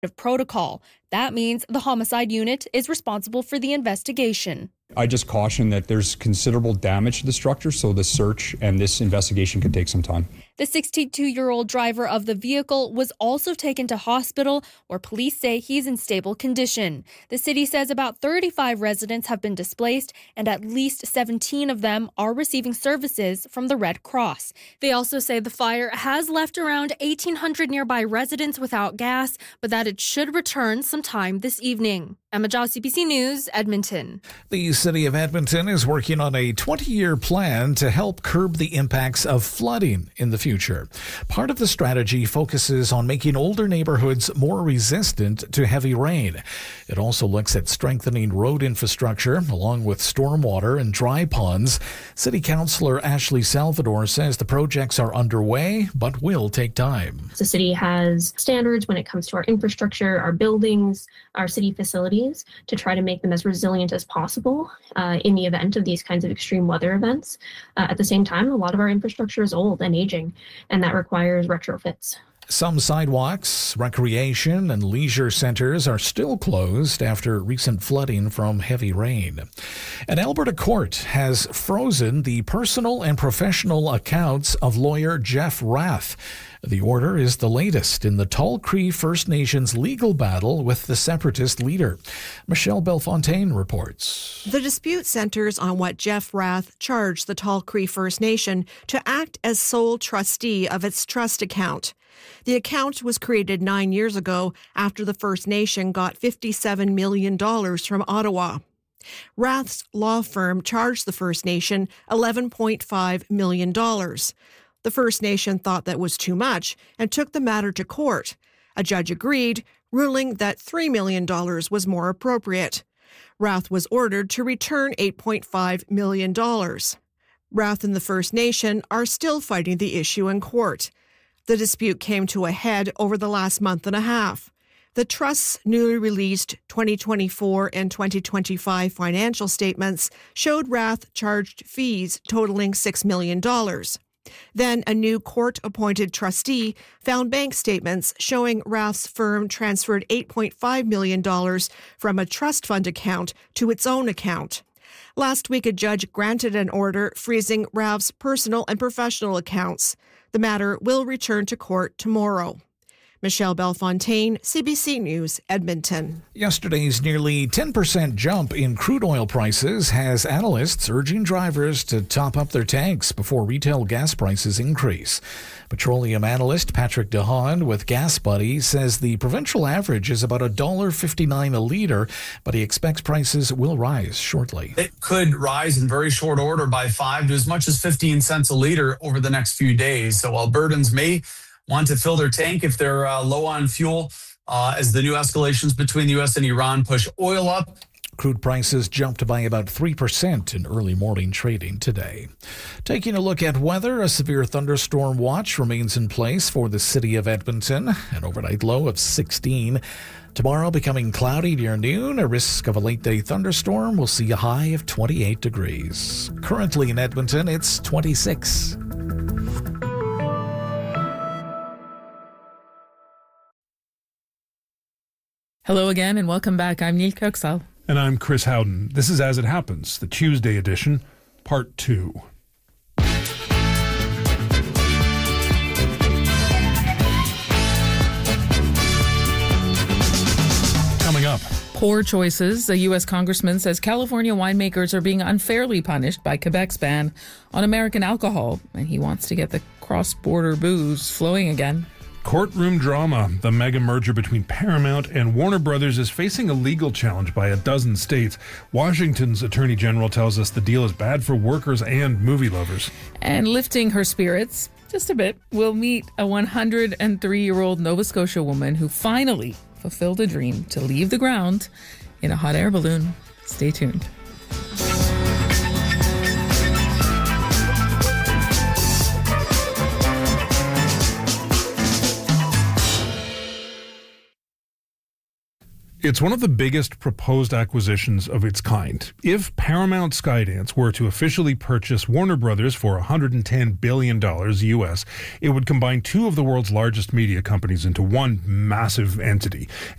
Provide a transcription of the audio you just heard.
protocol. That means the homicide unit is responsible for the investigation. I just caution that there's considerable damage to the structure, so the search and this investigation could take some time. The 62-year-old driver of the vehicle was also taken to hospital, where police say he's in stable condition. The city says about 35 residents have been displaced, and at least 17 of them are receiving services from the Red Cross. They also say the fire has left around 1,800 nearby residents without gas, but that it should return sometime this evening. Emma Jaw, CBC News, Edmonton. The City of Edmonton is working on a 20-year plan to help curb the impacts of flooding in the future. Part of the strategy focuses on making older neighborhoods more resistant to heavy rain. It also looks at strengthening road infrastructure along with stormwater and dry ponds. City Councillor Ashley Salvador says the projects are underway but will take time. The city has standards when it comes to our infrastructure, our buildings, our city facilities, to try to make them as resilient as possible in the event of these kinds of extreme weather events. At the same time, a lot of our infrastructure is old and aging, and that requires retrofits. Some sidewalks, recreation, and leisure centers are still closed after recent flooding from heavy rain. An Alberta court has frozen the personal and professional accounts of lawyer Jeff Rath. The order is the latest in the Tall Cree First Nations legal battle with the separatist leader. Michelle Bellefontaine reports. The dispute centers on what Jeff Rath charged the Tall Cree First Nation to act as sole trustee of its trust account. The account was created 9 years ago after the First Nation got $57 million from Ottawa. Rath's law firm charged the First Nation $11.5 million. The First Nation thought that was too much and took the matter to court. A judge agreed, ruling that $3 million was more appropriate. Rath was ordered to return $8.5 million. Rath and the First Nation are still fighting the issue in court. The dispute came to a head over the last month and a half. The Trust's newly released 2024 and 2025 financial statements showed Rath charged fees totaling $6 million. Then a new court-appointed trustee found bank statements showing Rath's firm transferred $8.5 million from a trust fund account to its own account. Last week, a judge granted an order freezing Rath's personal and professional accounts. The matter will return to court tomorrow. Michelle Bellefontaine, CBC News, Edmonton. Yesterday's nearly 10% jump in crude oil prices has analysts urging drivers to top up their tanks before retail gas prices increase. Petroleum analyst Patrick DeHaan with Gas Buddy says the provincial average is about $1.59 a litre, but he expects prices will rise shortly. It could rise in very short order by 5 to as much as 15 cents a litre over the next few days. So Albertans may want to fill their tank if they're low on fuel as the new escalations between the U.S. and Iran push oil up. Crude prices jumped by about 3% in early morning trading today. Taking a look at weather, a severe thunderstorm watch remains in place for the city of Edmonton, an overnight low of 16. Tomorrow becoming cloudy near noon, a risk of a late-day thunderstorm. We'll see a high of 28 degrees. Currently in Edmonton, it's 26. Hello again and welcome back. I'm Neil Kirksall. And I'm Chris Howden. This is As It Happens, the Tuesday edition, Part 2. Coming up. Poor choices. A U.S. congressman says California winemakers are being unfairly punished by Quebec's ban on American alcohol, and he wants to get the cross-border booze flowing again. Courtroom drama. The mega merger between Paramount and Warner Brothers is facing a legal challenge by a dozen states. Washington's Attorney General tells us the deal is bad for workers and movie lovers. And lifting her spirits just a bit, we'll meet a 103-year-old Nova Scotia woman who finally fulfilled a dream to leave the ground in a hot air balloon. Stay tuned. It's one of the biggest proposed acquisitions of its kind. If Paramount Skydance were to officially purchase Warner Brothers for $110 billion US, it would combine two of the world's largest media companies into one massive entity.